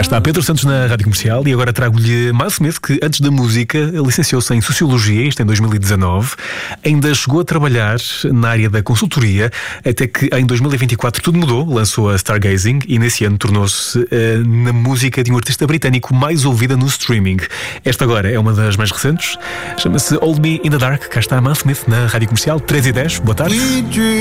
está Pedro Santos na Rádio Comercial e agora trago-lhe Miles Smith, que antes da música licenciou-se em Sociologia, isto em 2019. Ainda chegou a trabalhar na área da consultoria, até que em 2024 tudo mudou, lançou a Stargazing e nesse ano tornou-se na música de um artista britânico mais ouvida no streaming. Esta agora é uma das mais recentes, chama-se Hold Me in the Dark. Cá está Miles Smith na Rádio Comercial, 3h10, boa tarde.